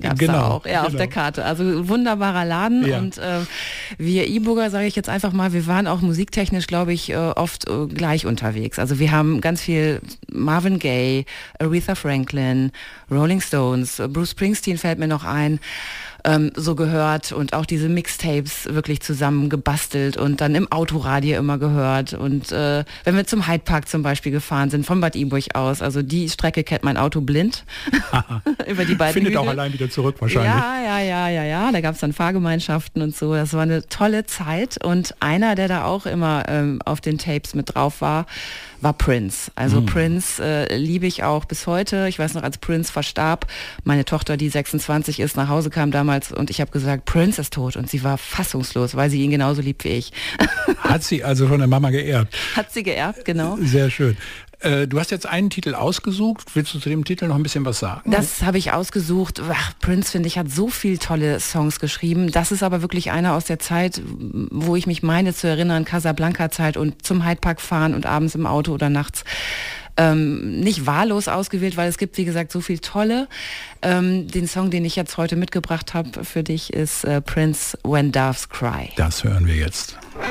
gab es da auch, auf der Karte. Also wunderbarer Laden und wir E-Booker, sage ich jetzt einfach mal, wir waren auch musiktechnisch, glaube ich, oft gleich unterwegs. Also wir haben ganz viel Marvin Gaye, Aretha Franklin, Rolling Stones, Bruce Springsteen fällt mir noch ein, so gehört und auch diese Mixtapes wirklich zusammen gebastelt und dann im Autoradio immer gehört und wenn wir zum Hyde Park zum Beispiel gefahren sind, von Bad Iburg aus, also die Strecke kennt mein Auto blind über die beiden Findet Hügel. auch allein wieder zurück wahrscheinlich. Ja, da gab es dann Fahrgemeinschaften und so, das war eine tolle Zeit und einer, der da auch immer auf den Tapes mit drauf war Prince. Also Prince liebe ich auch bis heute. Ich weiß noch, als Prince verstarb, meine Tochter, die 26 ist, nach Hause kam damals und ich habe gesagt, Prince ist tot und sie war fassungslos, weil sie ihn genauso liebt wie ich. Hat sie also von der Mama geerbt? Hat sie geerbt, genau. Sehr schön. Du hast jetzt einen Titel ausgesucht. Willst du zu dem Titel noch ein bisschen was sagen? Das habe ich ausgesucht. Prince, finde ich, hat so viel tolle Songs geschrieben. Das ist aber wirklich einer aus der Zeit, wo ich mich meine zu erinnern, Casablanca-Zeit und zum Hyde Park fahren und abends im Auto oder nachts. Nicht wahllos ausgewählt, weil es gibt, wie gesagt, so viel tolle. Den Song, den ich jetzt heute mitgebracht habe für dich, ist Prince, When Doves Cry. Das hören wir jetzt.